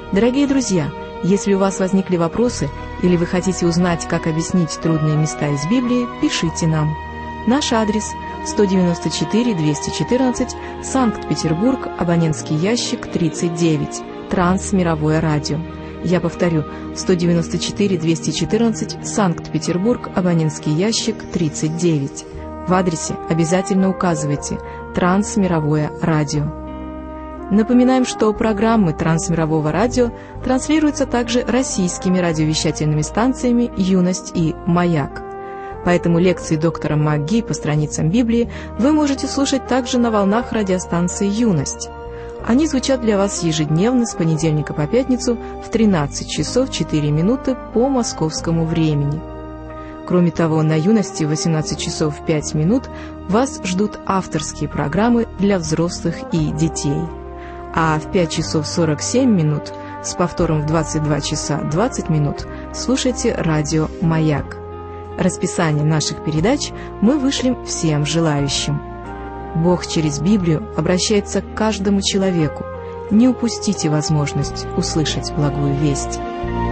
Дорогие друзья, если у вас возникли вопросы или вы хотите узнать, как объяснить трудные места из Библии, пишите нам. Наш адрес 194-214, Санкт-Петербург, абонентский ящик 39, Трансмировое радио. Я повторю, 194-214, Санкт-Петербург, абонентский ящик 39. В адресе обязательно указывайте «Трансмировое радио». Напоминаем, что программы Трансмирового радио транслируются также российскими радиовещательными станциями «Юность» и «Маяк». Поэтому лекции доктора МакГи по страницам Библии вы можете слушать также на волнах радиостанции «Юность». Они звучат для вас ежедневно с понедельника по пятницу в 13 часов 4 минуты по московскому времени. Кроме того, на «Юности» в 18 часов 5 минут вас ждут авторские программы для взрослых и детей. А в 5 часов 47 минут с повтором в 22 часа 20 минут слушайте радио «Маяк». Расписание наших передач мы вышлем всем желающим. Бог через Библию обращается к каждому человеку. Не упустите возможность услышать благую весть.